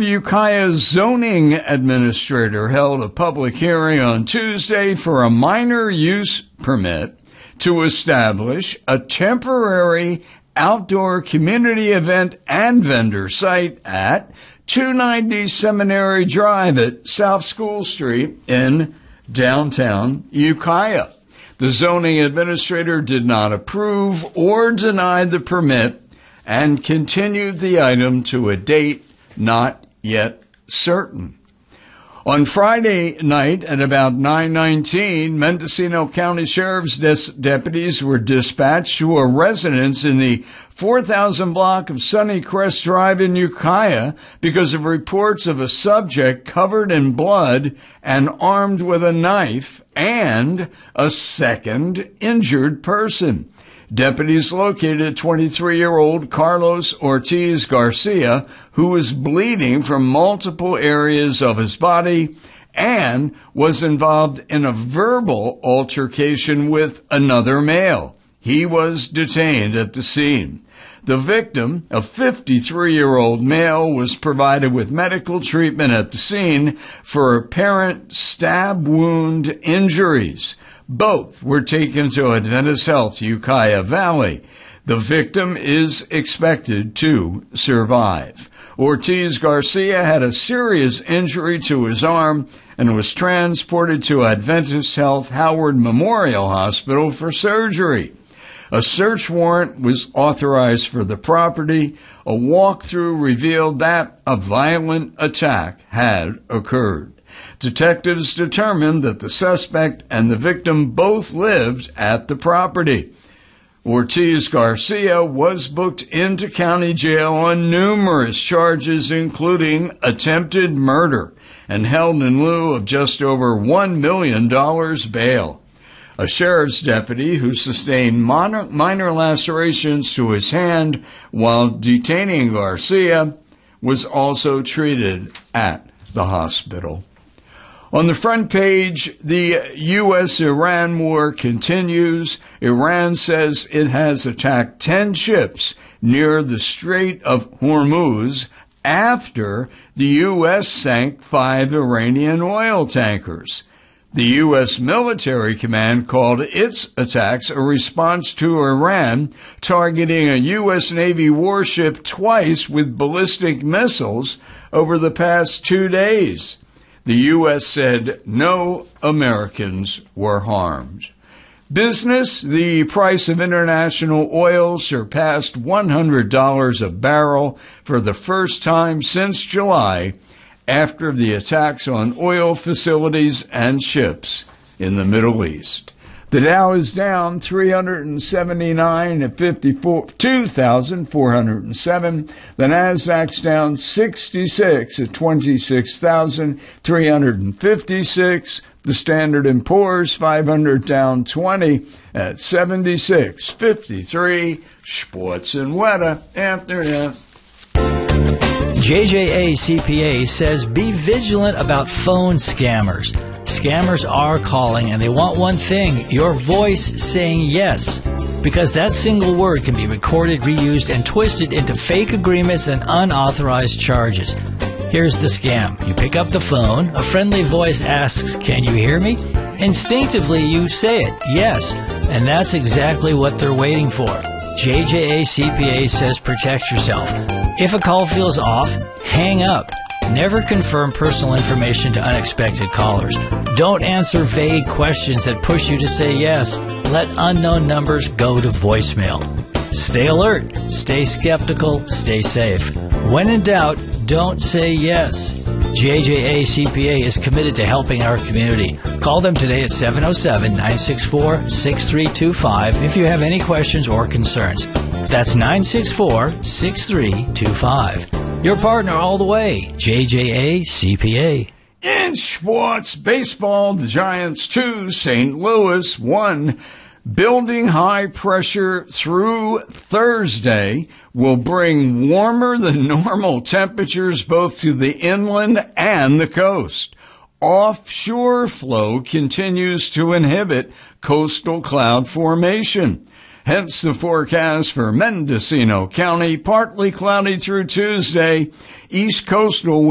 of Ukiah zoning administrator held a public hearing on Tuesday for a minor use permit to establish a temporary outdoor community event and vendor site at 290 Seminary Drive at South School Street in downtown Ukiah. The zoning administrator did not approve or deny the permit and continued the item to a date not yet certain. On Friday night at about 9:19, Mendocino County Sheriff's deputies were dispatched to a residence in the 4000 block of Sunnycrest Drive in Ukiah because of reports of a subject covered in blood and armed with a knife and a second injured person. Deputies located 23-year-old Carlos Ortiz Garcia, who was bleeding from multiple areas of his body and was involved in a verbal altercation with another male. He was detained at the scene. The victim, a 53-year-old male, was provided with medical treatment at the scene for apparent stab wound injuries. Both were taken to Adventist Health Ukiah Valley. The victim is expected to survive. Ortiz Garcia had a serious injury to his arm and was transported to Adventist Health Howard Memorial Hospital for surgery. A search warrant was authorized for the property. A walkthrough revealed that a violent attack had occurred. Detectives determined that the suspect and the victim both lived at the property. Ortiz Garcia was booked into county jail on numerous charges, including attempted murder, and held in lieu of just over $1 million bail. A sheriff's deputy who sustained minor lacerations to his hand while detaining Garcia was also treated at the hospital. On the front page, the U.S.-Iran war continues. Iran says it has attacked 10 ships near the Strait of Hormuz after the U.S. sank 5 Iranian oil tankers. The U.S. military command called its attacks a response to Iran targeting a U.S. Navy warship twice with ballistic missiles over the past 2 days. The U.S. said no Americans were harmed. Business, the price of international oil surpassed $100 a barrel for the first time since July after the attacks on oil facilities and ships in the Middle East. The Dow is down 379 at 2,407. The Nasdaq's down 66 at 26,356. The Standard & Poor's 500 down 20 at 76.53. Sports and weather after this. JJA CPA says be vigilant about phone scammers. Scammers are calling, and they want one thing, your voice saying yes. Because that single word can be recorded, reused, and twisted into fake agreements and unauthorized charges. Here's the scam. You pick up the phone, a friendly voice asks, "Can you hear me?" Instinctively, you say it, yes, and that's exactly what they're waiting for. JJA CPA says protect yourself. If a call feels off, hang up. Never confirm personal information to unexpected callers. Don't answer vague questions that push you to say yes. Let unknown numbers go to voicemail. Stay alert, stay skeptical, stay safe. When in doubt, don't say yes. JJA CPA is committed to helping our community. Call them today at 707-964-6325 if you have any questions or concerns. That's 964-6325. Your partner all the way, JJA CPA. In sports, baseball, the Giants 2, St. Louis 1. Building high pressure through Thursday will bring warmer than normal temperatures both to the inland and the coast. Offshore flow continues to inhibit coastal cloud formation. Hence the forecast for Mendocino County, partly cloudy through Tuesday. East coastal